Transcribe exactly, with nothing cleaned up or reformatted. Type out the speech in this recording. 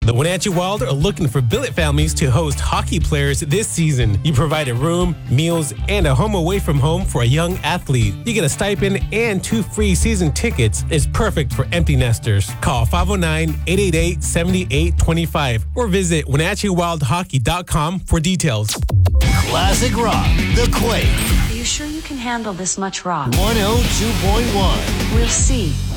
The Wenatchee Wild are looking for billet families to host hockey players this season. You provide a room, meals, and a home away from home for a young athlete. You get a stipend and two free season tickets. It's perfect for empty nesters. Call five oh nine, eight eight eight, seven eight two five or visit Wenatchee Wild Hockey dot com for details. Classic Rock, The Quake. Are you sure you can handle this much rock? one oh two point one. We'll see.